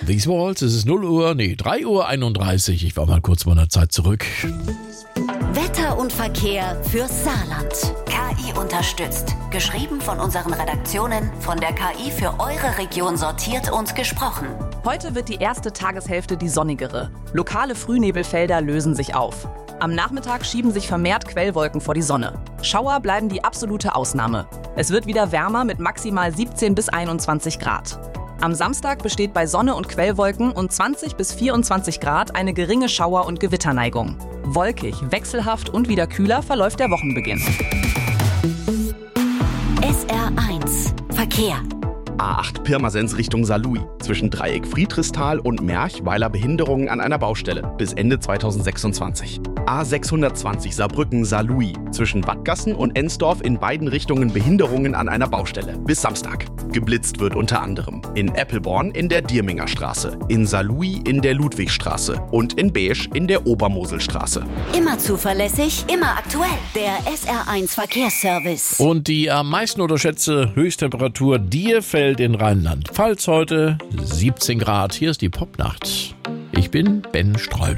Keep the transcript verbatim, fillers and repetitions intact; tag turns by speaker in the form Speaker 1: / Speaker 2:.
Speaker 1: These Walls. Es ist null Uhr, nee, drei Uhr einunddreißig. Ich war mal kurz mal in der Zeit zurück.
Speaker 2: Wetter und Verkehr fürs Saarland. K I unterstützt. Geschrieben von unseren Redaktionen, von der K I für eure Region sortiert und gesprochen.
Speaker 3: Heute wird die erste Tageshälfte die sonnigere. Lokale Frühnebelfelder lösen sich auf. Am Nachmittag schieben sich vermehrt Quellwolken vor die Sonne. Schauer bleiben die absolute Ausnahme. Es wird wieder wärmer mit maximal siebzehn bis einundzwanzig Grad. Am Samstag besteht bei Sonne und Quellwolken und zwanzig bis vierundzwanzig Grad eine geringe Schauer- und Gewitterneigung. Wolkig, wechselhaft und wieder kühler verläuft der Wochenbeginn.
Speaker 2: S R eins Verkehr.
Speaker 4: A acht Pirmasens Richtung Saarlouis. Zwischen Dreieck Friedrichsthal und Merch Weiler Behinderungen an einer Baustelle bis Ende zweitausendsechsundzwanzig. A sechshundertzwanzig Saarbrücken-Saarlouis. Zwischen Wattgassen und Ensdorf in beiden Richtungen Behinderungen an einer Baustelle bis Samstag. Geblitzt wird unter anderem in Eppelborn in der Dierminger Straße, in Saarlouis in der Ludwigstraße und in Beesch in der Obermoselstraße.
Speaker 2: Immer zuverlässig, immer aktuell. Der S R eins Verkehrsservice.
Speaker 1: Und die am meisten unterschätzte Höchsttemperatur, die fällt in Rheinland-Pfalz heute siebzehn Grad. Hier ist die Popnacht. Ich bin Ben Streubel.